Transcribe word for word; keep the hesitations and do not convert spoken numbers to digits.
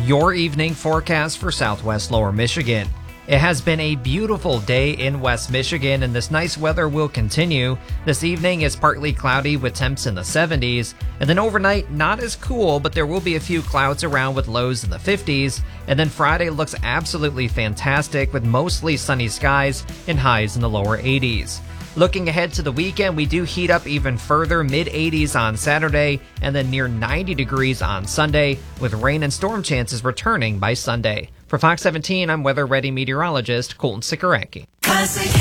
Your evening forecast for southwest lower Michigan. It has been a beautiful day in West Michigan, and this nice weather will continue. This evening is partly cloudy with temps in the seventies, and then overnight, not as cool, but there will be a few clouds around with lows in the fifties. And then Friday looks absolutely fantastic with mostly sunny skies and highs in the lower eighties. Looking ahead to the weekend, we do heat up even further, mid eighties on Saturday, and then near ninety degrees on Sunday, with rain and storm chances returning by Sunday. For Fox seventeen, I'm Weather Ready meteorologist Colton Sikoranki.